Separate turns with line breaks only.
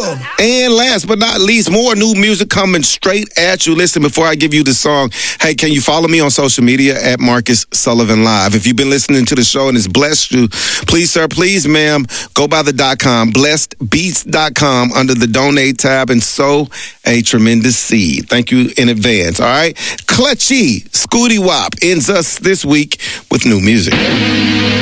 And last but not least, more new music coming straight at you. Listen, before I give you the song, hey, can you follow me on social media at Marcus Sullivan Live? If you've been listening to the show and it's blessed you, please, sir, please, ma'am, go by the .com, blessedbeats.com, under the donate tab, and sow a tremendous seed. Thank you in advance, all right? Clutchy Scooty Wop ends us this week with new music.